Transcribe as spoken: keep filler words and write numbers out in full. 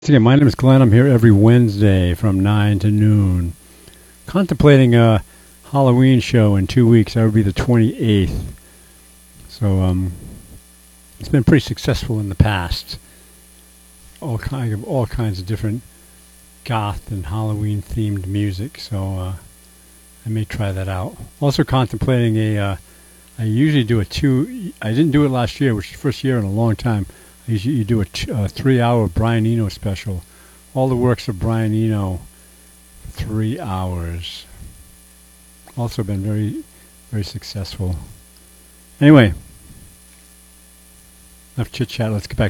Once again, my name is Glenn. I'm here every Wednesday from nine to noon. Contemplating a Halloween show in two weeks. That would be the twenty-eighth. So um, it's been pretty successful in the past. All kind of all kinds of different goth and Halloween themed music. So uh, I may try that out. Also contemplating a. Uh, I usually do a two. I didn't do it last year, which is the first year in a long time. I usually you do a, t- a three-hour Brian Eno special. All the works of Brian Eno, three hours. Also been very, very successful. Anyway, enough chit chat. Let's get back